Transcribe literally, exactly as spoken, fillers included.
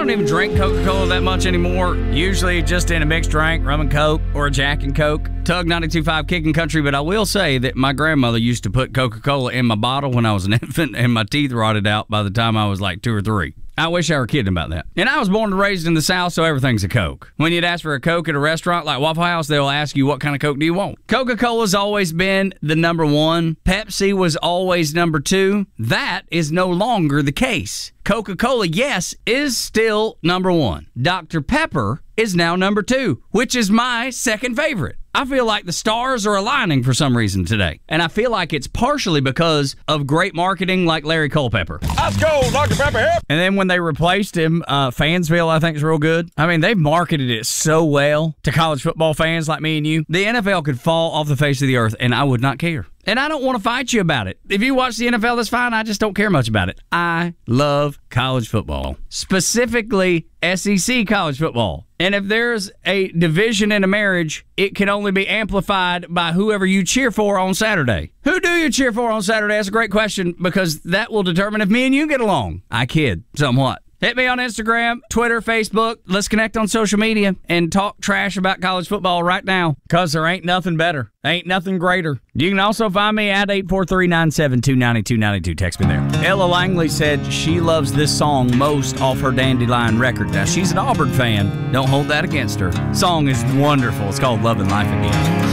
don't even drink Coca-Cola that much anymore. Usually just in a mixed drink, rum and Coke or a Jack and Coke. Tug ninety-two point five Kicking Country, but I will say that my grandmother used to put Coca-Cola in my bottle when I was an infant, and my teeth rotted out by the time I was like two or three. I wish I were kidding about that. And I was born and raised in the South, so everything's a Coke. When you'd ask for a Coke at a restaurant like Waffle House, they'll ask you, what kind of Coke do you want? Coca-Cola's always been the number one. Pepsi was always number two. That is no longer the case. Coca-Cola, yes, is still number one. Doctor Pepper is now number two, which is my second favorite. I feel like the stars are aligning for some reason today. And I feel like it's partially because of great marketing like Larry Culpepper. Let's go, Doctor Pepper. And then when they replaced him, uh, Fansville, I think, is real good. I mean, they've marketed it so well to college football fans like me and you. The N F L could fall off the face of the earth, and I would not care. And I don't want to fight you about it. If you watch the N F L, that's fine. I just don't care much about it. I love college football, specifically S E C college football. And if there's a division in a marriage, it can only be amplified by whoever you cheer for on Saturday. Who do you cheer for on Saturday? That's a great question, because that will determine if me and you get along. I kid somewhat. Hit me on Instagram, Twitter, Facebook. Let's connect on social media and talk trash about college football right now, because there ain't nothing better. Ain't nothing greater. You can also find me at eight four three, nine seven two, nine two nine two. Text me there. Ella Langley said she loves this song most off her Dandelion record. Now, she's an Auburn fan. Don't hold that against her. Song is wonderful. It's called Loving Life Again.